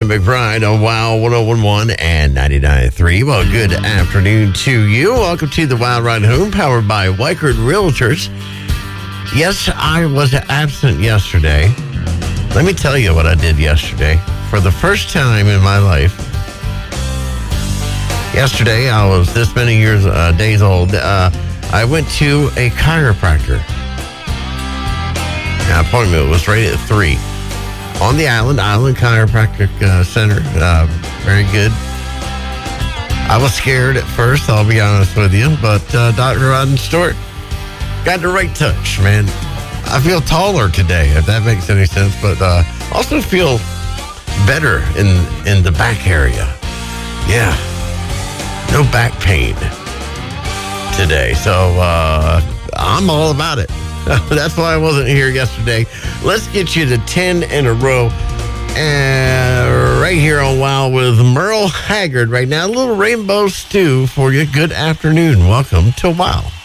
McBride on WOW 1011 and 99.3. Well, good afternoon to you. Welcome to the Wild Ride Home, powered by Weichert Realtors. Yes, I was absent yesterday. Let me tell you what I did yesterday. For the first time in my life, yesterday, I was this many days old. I went to a chiropractor. The appointment was right at 3 on the Island Chiropractic Center. Very good. I was scared at first, I'll be honest with you, but Dr. Rodden Stewart got the right touch, man. I feel taller today, if that makes any sense, but also feel better in the back area. Yeah, no back pain today, so I'm all about it. That's why I wasn't here yesterday. Let's get you to 10 in a row. And right here on WOW with Merle Haggard right now. A little Rainbow Stew for you. Good afternoon. Welcome to WOW.